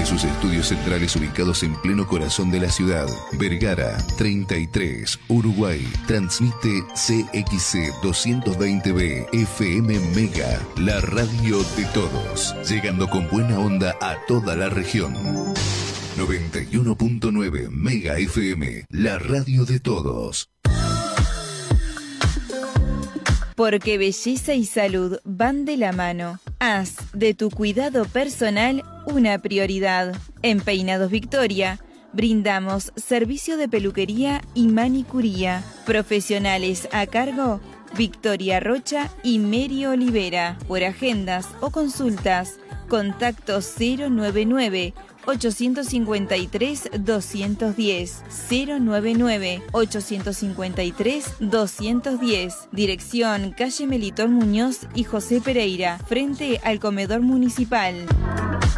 sus estudios centrales ubicados en pleno corazón de la ciudad. Vergara 33, Uruguay. Transmite CXC 220B FM Mega, la radio de todos, llegando con buena onda a toda la región. 91.9 Mega FM, la radio de todos. Porque belleza y salud van de la mano. Haz de tu cuidado personal una prioridad. En Peinados Victoria brindamos servicio de peluquería y manicuría. Profesionales a cargo: Victoria Rocha y Mary Olivera. Por agendas o consultas, contacto 099 853 210 099 853 210. Dirección: calle Melitón Muñoz y José Pereira, frente al comedor municipal.